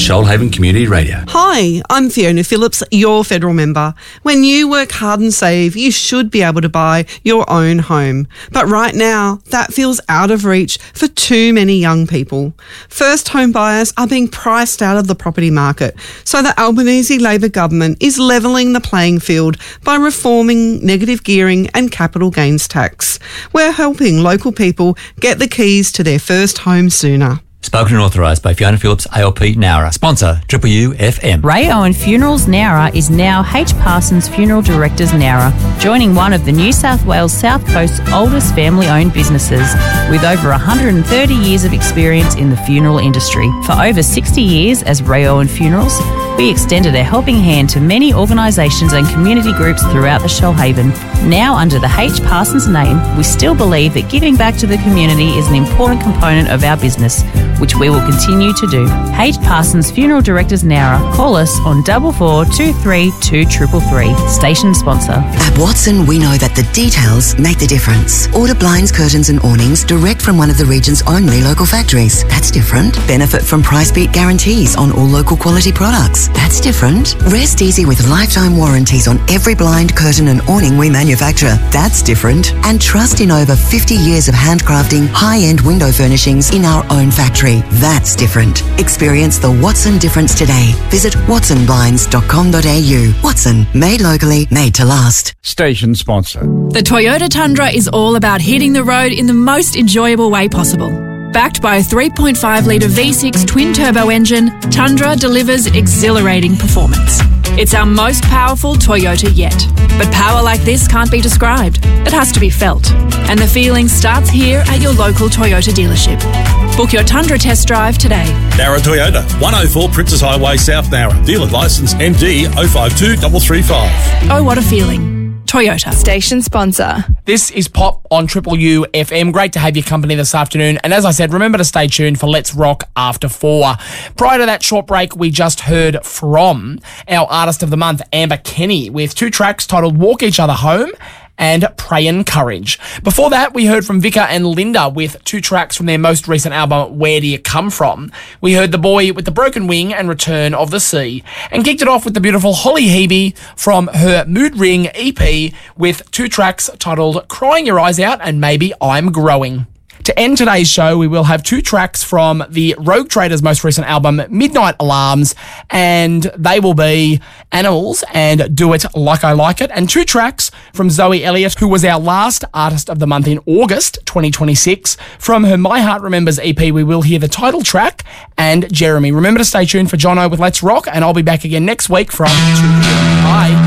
Shoalhaven Community Radio. Hi, I'm Fiona Phillips, your federal member. When you work hard and save, you should be able to buy your own home. But right now, that feels out of reach for too many young people. First home buyers are being priced out of the property market, so the Albanese Labor government is levelling the playing field by reforming negative gearing and capital gains tax. We're helping local people get the keys to their first home sooner. Spoken and authorised by Fiona Phillips, ALP Nowra. Sponsor, Triple U FM. Ray Owen Funerals Nowra is now H. Parsons Funeral Directors Nowra, joining one of the New South Wales South Coast's oldest family-owned businesses with over 130 years of experience in the funeral industry. For over 60 years as Ray Owen Funerals, we extended a helping hand to many organisations and community groups throughout the Shoalhaven. Now under the H. Parsons name, we still believe that giving back to the community is an important component of our business, which we will continue to do. H. Parsons Funeral Directors Nowra. Call us on 44 232 333. Station sponsor. At Watson, we know that the details make the difference. Order blinds, curtains and awnings direct from one of the region's only local factories. That's different. Benefit from price beat guarantees on all local quality products. That's different. Rest easy with lifetime warranties on every blind, curtain and awning we manufacture. That's different. And trust in over 50 years of handcrafting high-end window furnishings in our own factory. That's different. Experience the Watson difference today. Visit watsonblinds.com.au. Watson, made locally, made to last. Station sponsor. The Toyota Tundra is all about hitting the road in the most enjoyable way possible. Backed by a 3.5-litre V6 twin-turbo engine, Tundra delivers exhilarating performance. It's our most powerful Toyota yet. But power like this can't be described. It has to be felt. And the feeling starts here at your local Toyota dealership. Book your Tundra test drive today. Nowra Toyota, 104 Princess Highway, South Nowra. Dealer licence MD 052335. Oh, what a feeling. Toyota. Station sponsor. This is Pop on Triple U FM. Great to have your company this afternoon. And as I said, remember to stay tuned for Let's Rock After 4. Prior to that short break, we just heard from our Artist of the Month, Amber Kenny, with 2 tracks titled Walk Each Other Home and Prayin' Courage. Before that, we heard from Vika and Linda with 2 tracks from their most recent album, Where Do You Come From? We heard The Boy with the Broken Wing and Return of the Sea, and kicked it off with the beautiful Holly Hebe from her Mood Ring EP with 2 tracks titled Crying Your Eyes Out and Maybe I'm Growing. To end today's show, we will have 2 tracks from the Rogue Traders' most recent album, Midnight Alarms, and they will be Animals and Do It Like I Like It, and 2 tracks from Zoe Elliott, who was our last Artist of the Month in August 2026. From her My Heart Remembers EP, we will hear the title track and Jeremy. Remember to stay tuned for Jono with Let's Rock, and I'll be back again next week from 2 p.m. Bye.